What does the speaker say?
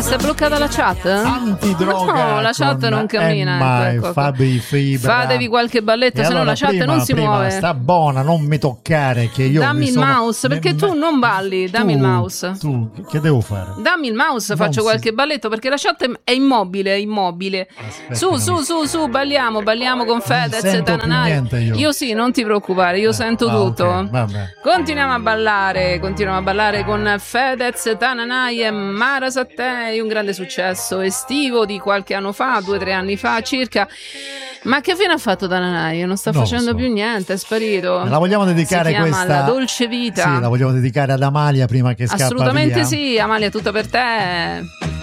si è bloccata la chat? Antidroga. No, la chat non cammina. Ecco. Fatevi qualche balletto, se no la chat non si muove. Sta buona, non mi toccare che io dammi il mouse, perché tu non balli. Dammi il mouse. Tu che devo fare? Dammi il mouse, faccio qualche balletto, perché la chat è immobile. Aspetta, su, balliamo con Fedez e Tananai. Io sì, non ti preoccupare, io sento tutto. Okay, continuiamo a ballare con Fedez, Tananai e Mara Sattei, un grande successo estivo di qualche anno fa, 2 o 3 anni fa circa. Ma che fine ha fatto Tananai? Non sta facendo più niente, è sparito. La vogliamo dedicare si chiama questa La dolce vita. Sì, la vogliamo dedicare ad Amalia prima che scappa via. Assolutamente sì, Amalia, tutta per te.